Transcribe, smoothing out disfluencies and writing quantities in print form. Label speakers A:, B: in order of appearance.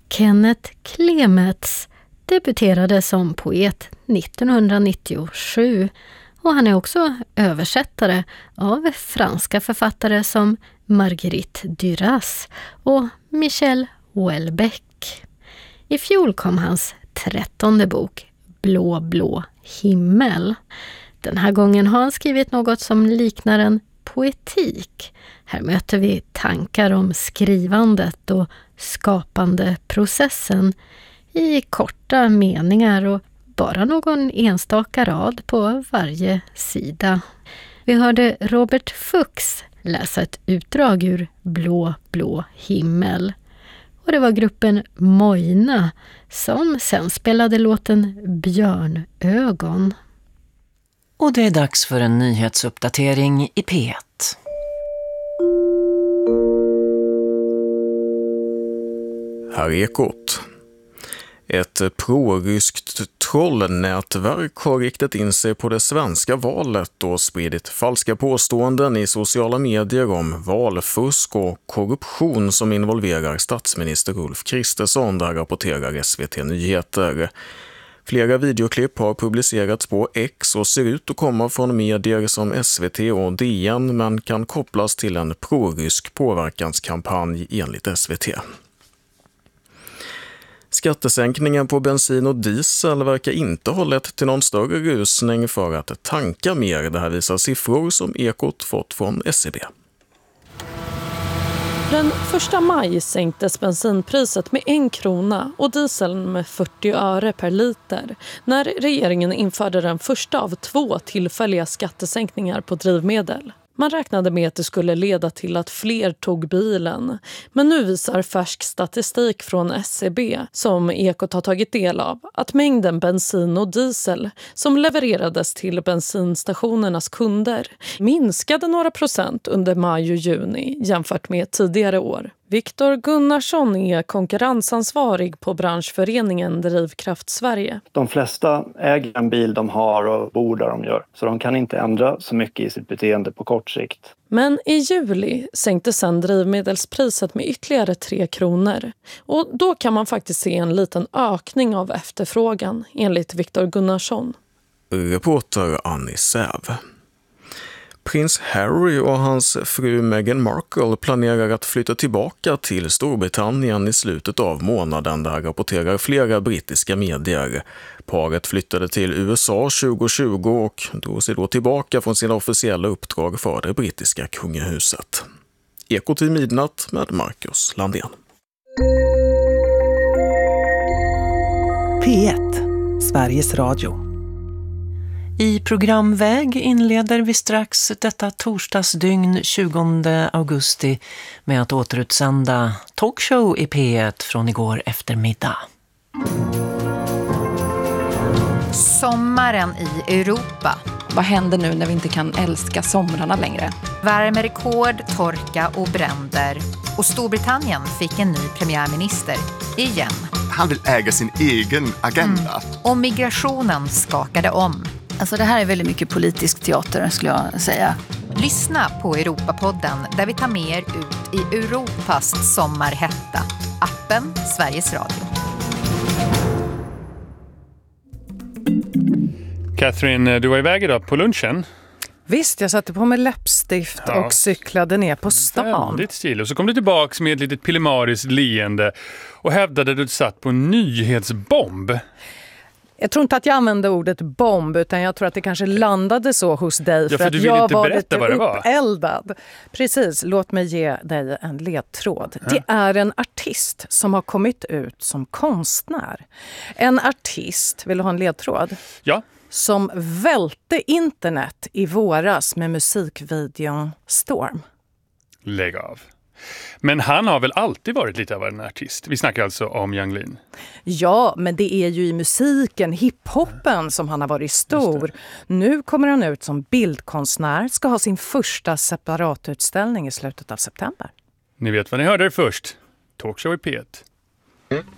A: Kenneth Clemets debuterade som poet 1997 och han är också översättare av franska författare som Marguerite Duras och Michel Houellebecq. I fjol kom hans 13:e bok, Blå, blå himmel. Den här gången har han skrivit något som liknar en poetik. Här möter vi tankar om skrivandet och skapande processen i korta meningar och bara någon enstaka rad på varje sida. Vi hörde Robert Fuchs läsa ett utdrag ur Blå, blå himmel. Och det var gruppen Mojna som sen spelade låten Björnögon.
B: Och det är dags för en nyhetsuppdatering i P1.
C: Här är Ekot. Ett proryskt trollnätverk har riktat in sig på det svenska valet och spridit falska påståenden i sociala medier om valfusk och korruption som involverar statsminister Ulf Kristersson, där rapporterar SVT Nyheter. Flera videoklipp har publicerats på X och ser ut att komma från medier som SVT och DN men kan kopplas till en prorysk påverkanskampanj enligt SVT. Skattesänkningen på bensin och diesel verkar inte ha lett till någon större rusning för att tanka mer. Det här visar siffror som Ekot fått från SCB.
D: Den 1 maj sänktes bensinpriset med 1 krona och dieseln med 40 öre per liter när regeringen införde den första av 2 tillfälliga skattesänkningar på drivmedel. Man räknade med att det skulle leda till att fler tog bilen. Men nu visar färsk statistik från SCB, som Ekot har tagit del av, att mängden bensin och diesel som levererades till bensinstationernas kunder minskade några procent under maj och juni jämfört med tidigare år. Viktor Gunnarsson är konkurrensansvarig på branschföreningen Drivkraft Sverige.
E: De flesta äger en bil de har och bor där de gör, så de kan inte ändra så mycket i sitt beteende på kort sikt.
D: Men i juli sänkte sedan drivmedelspriset med ytterligare 3 kronor. Och då kan man faktiskt se en liten ökning av efterfrågan, enligt Viktor Gunnarsson.
C: Reporter Annie Säv. Prins Harry och hans fru Meghan Markle planerar att flytta tillbaka till Storbritannien i slutet av månaden, där rapporterar flera brittiska medier. Paret flyttade till USA 2020 och drog sig då tillbaka från sina officiella uppdrag för det brittiska kungahuset. Ekot i midnatt med Marcus Landén.
F: P1, Sveriges Radio.
B: I programväg inleder vi strax detta torsdagsdygn 20 augusti med att återutsända talkshow i P1 från igår eftermiddag.
G: Sommaren i Europa.
H: Vad händer nu när vi inte kan älska somrarna längre?
G: Värmerekord, torka och bränder. Och Storbritannien fick en ny premiärminister igen.
I: Han vill äga sin egen agenda.
G: Och migrationen skakade om.
J: Alltså det här är väldigt mycket politisk teater, skulle jag säga.
G: Lyssna på Europapodden där vi tar med er ut i Europas sommarhetta. Appen Sveriges Radio.
K: Catherine, du var iväg idag på lunchen.
L: Visst, jag satte på mig läppstift och cyklade ner på stan.
K: Väldigt stilig. Och så kom du tillbaka med ett litet pillemariskt leende och hävdade att du satt på en nyhetsbomb.
L: Jag tror inte att jag använde ordet bomb, utan jag tror att det kanske landade så hos dig för att
K: jag
L: var
K: lite
L: uppeldad. Precis, låt mig ge dig en ledtråd. Ja. Det är en artist som har kommit ut som konstnär. En artist, vill du ha en ledtråd?
K: Ja.
L: Som välte internet i våras med musikvideon Storm.
K: Lägg av. Men han har väl alltid varit lite av en artist? Vi snackar alltså om Yung Lean.
L: Ja, men det är ju i musiken, hiphopen, som han har varit stor. Nu kommer han ut som bildkonstnär, ska ha sin första separatutställning i slutet av september.
K: Ni vet vad ni hörde det först. Talkshow i P1.